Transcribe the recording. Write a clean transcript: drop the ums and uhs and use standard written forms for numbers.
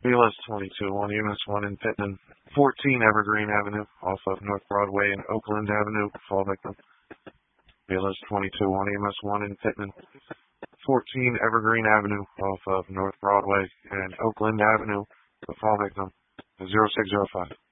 BLS 22, 1 EMS 1 in Pittman, 14 Evergreen Avenue, off of North Broadway and Oakland Avenue, fall victim. BLS 22, 1 EMS 1 in Pittman, 14 Evergreen Avenue, off of North Broadway and Oakland Avenue, fall victim, 0605.